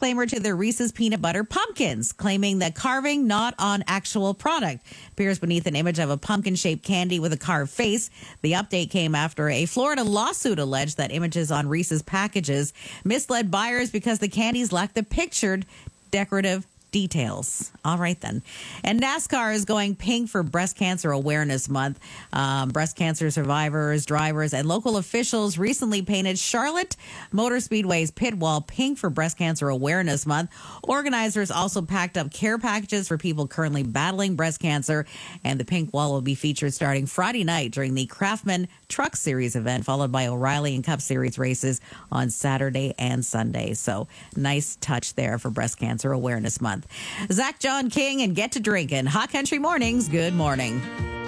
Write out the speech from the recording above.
disclaimer to their Reese's Peanut Butter Pumpkins, claiming that carving not on actual product appears beneath an image of a pumpkin-shaped candy with a carved face. The update came after a Florida lawsuit alleged that images on Reese's packages misled buyers because the candies lacked the pictured decorative details. All right, then. And NASCAR is going pink for Breast Cancer Awareness Month. Breast cancer survivors, drivers, and local officials recently painted Charlotte Motor Speedway's pit wall pink for Breast Cancer Awareness Month. Organizers also packed up care packages for people currently battling breast cancer, and the pink wall will be featured starting Friday night during the Craftsman Truck Series event, followed by O'Reilly and Cup Series races on Saturday and Sunday. So nice touch there for Breast Cancer Awareness Month. Zach John King and Get to Drinking. Hot Country Mornings, good morning.